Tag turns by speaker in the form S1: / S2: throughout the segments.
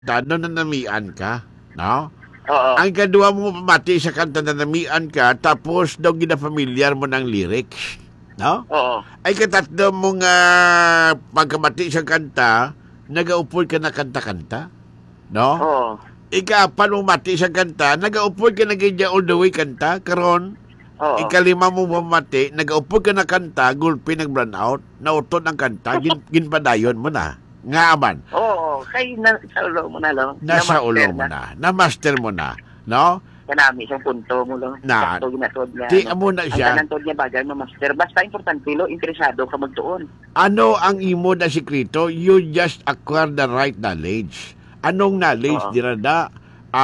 S1: Tano na namian ka, no?
S2: Oo.
S1: Ang kadua mo pamati sa kanta na namian ka, tapos daw ginafamilyar mo ng lyrics, no?
S2: Oo.
S1: Ay katatlo mo nga pagkamati sa kanta, nagaupod ka na kanta-kanta, no?
S2: Oo.
S1: Ika-apat mo mati sa kanta, nagaupod ka na ganyan all the way kanta, karon
S2: Oo.
S1: ikalima mo mamati, nagaupod ka na kanta, gulpi nag-run out, nautod ang kanta, ginpadayon mo na. Nga aman.
S2: Oo. Kay sa ulo mo na lang.
S1: Nasa ulo mo na. Na-master mo na. No?
S2: Kanami isang punto mo lang.
S1: Na.
S2: Sakto ginatod niya.
S1: Di amo na
S2: Ang
S1: siya.
S2: tanantod niya bagay ma-master. Basta importante lo, interesado ka magtuon.
S1: Ano ang imo na sikreto? You just acquire the right knowledge. Anong knowledge?
S2: Oo.
S1: Dirada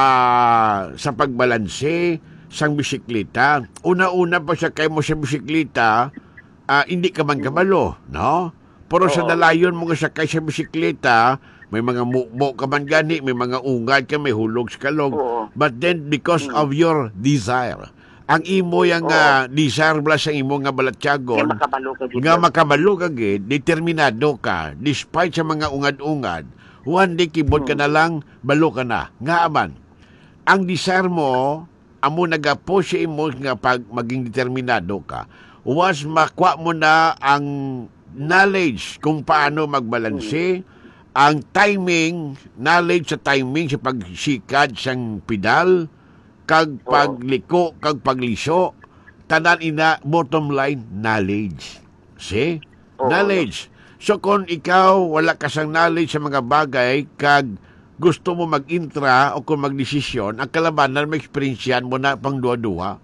S1: sa pagbalanse sang bisikleta. Una-una pa siya kay mo sa bisikleta, hindi ka man kabalo, no? Pero sa
S2: Oo.
S1: dalayon mo nga sakay sa bisikleta, may mga mukbo ka man gani, may mga ungad ka, may hulog sa kalog.
S2: Oo.
S1: But then, because of your desire, ang imo yung desire bala sa imo nga
S2: Kaya
S1: balatyagon,
S2: makabalo ka dito.
S1: nga makabalo ka gid, determinado ka, despite sa mga ungad-ungad, one day kibot ka na lang, balo ka na. Nga aman, ang desire mo, amo nagapo sa imo nga pag maging determinado ka, was makwa mo na ang knowledge kung paano magbalanse, ang timing, knowledge sa timing sa pagsikad sang pedal, kag pagliko, kag pagliso, tanan ina, bottom line, knowledge. See?
S2: Oo.
S1: Knowledge. So kung ikaw wala ka sang knowledge sa mga bagay, kag gusto mo mag-intra o kung magdesisyon, ang kalabanan, may experiencean mo na pang duwa-duwa.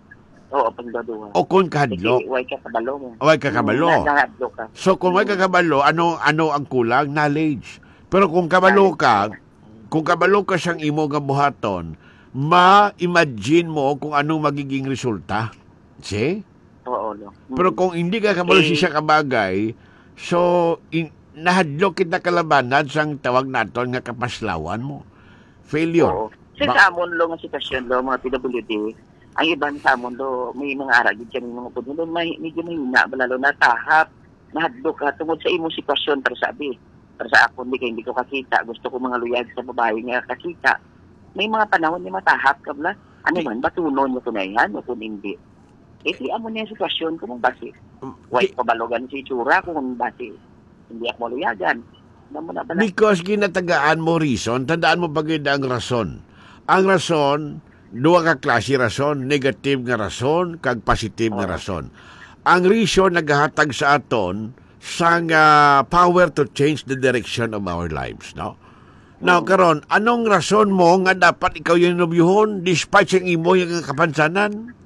S2: Oo, pagdaduha.
S1: O kung
S2: Kasi
S1: kahadlo.
S2: way ka kabalo mo.
S1: Way ka kabalo.
S2: Nahadlo ka.
S1: So kung may kakabalo, ano ang kulang? Knowledge. Pero kung kabalo ka, siyang imo nga buhaton, ma-imagine mo kung anong magiging resulta. See?
S2: Oo, no.
S1: Pero kung hindi ka kabalo siya kabagay, so nahadlok kita kalabanan sang tawag naton nga kapaslawan mo. Failure.
S2: Oo. Sa amon lo nga sitwasyon lo, mga PWD, ang iban sa amon lo, may mga aragid kami mga pud lo, medyo mahina balalo na tahap, nahadlok ka tungod sa imong sitwasyon para sabi. Para sa ako, hindi ko kakita. Gusto ko mga luyag sa babae nga kakita. May mga panahon na matahap ka bala. Ano man, batunon mo tunayhan o kung hindi. Di amo niya sitwasyon kung basi. White pabalogan si Tsura kung basi. Hindi ako maluyagan.
S1: Because ginatagaan mo reason, tandaan mo bagay ang rason. Ang rason, duwa ka klase rason, negative nga rason, kag positive nga rason. Ang reason nagahatag sa aton sang power to change the direction of our lives, no? Now, karon, anong rason mo nga dapat ikaw yung nobyuhon despite sa imo yung kapansanan?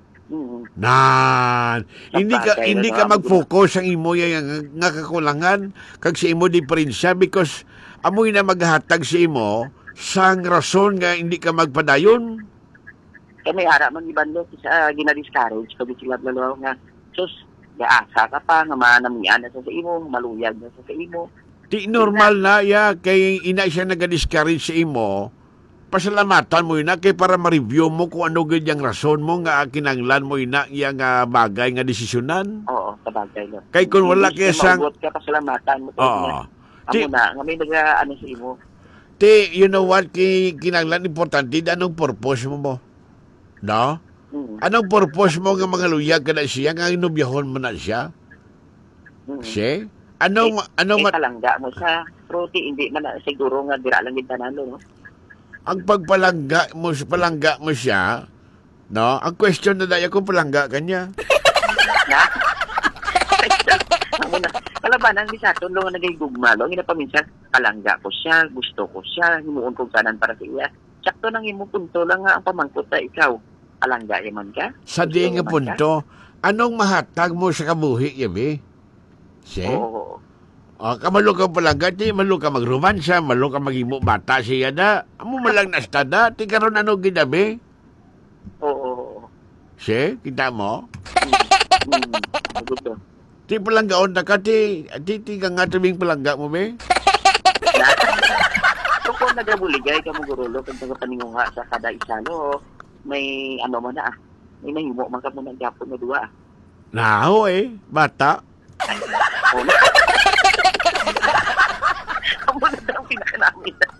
S1: Hindi ka mag-focus ang imo yung nga kakulangan kag sa imo diferensya because amoy na maghatag sa imo sang rason nga hindi ka magpadayon.
S2: May ara man iban lo sa gina-discourage pag sila lalo nga sus gaasa ka pa nga manamian na sa imo, maluyag na sa imo.
S1: Di normal na kay ina siya naga-discourage sa imo. Pasalamatan mo ina kay para ma-review mo kung ano ganyang rason mo nga kinanglan mo ina yang bagay nga desisyonan.
S2: Oo, sabagay lo.
S1: Kay kung wala kay sang
S2: ka pasalamatan mo
S1: na
S2: nga may naga ano sa imo.
S1: You know what, kinanglan importante anong purpose mo? No? Anong purpose mo nga mga luyag ka na siya nga inubyahon mo na siya? Siya? Anong
S2: palangga mo sa fruity, hindi man na siguro nga dira lang yung tanalo, no?
S1: Ang pagpalangga mo siya, no? Ang question na daya kung palangga kanya.
S2: Na? Kalabanan ni Saturn lo nga nagigugma lo, nga paminsan palangga ko siya, gusto ko siya, himuon kong kanan para sa iya. Sakto nang imo punto lang nga ang pamangkot na ikaw. Palangga yaman ka?
S1: Sa di nga punto, anong mahatag mo sa kabuhi, yabi? Siya?
S2: Oo.
S1: Kamalo ka palangga, di malo ka magromansya, malo ka magimo bata siya na. Amo malang nastada, ti karon ano ginabi?
S2: Oo.
S1: Siya, kita mo?
S2: Gusto.
S1: Ti palanggaon na ka, ti ka nga tuming palangga mo, be?
S2: So kung nagabuligay ka mo gurulo, kung nagapaningunga sa kada isa, lo, may ano mo na may nahimo man ka mo ng Japon na duwa.
S1: Naho bata.
S2: Amo na daw pinakanamin.